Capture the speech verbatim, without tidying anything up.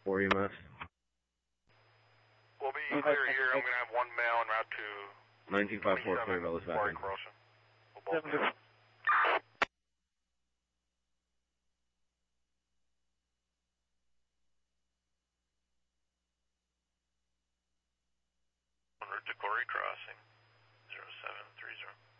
four E M S. We'll be clear here. I'm going to have one male en route to nineteen five four, clear Bellas back in. Crossing. We'll both clear. En route to Corey Crossing, zero seven three zero.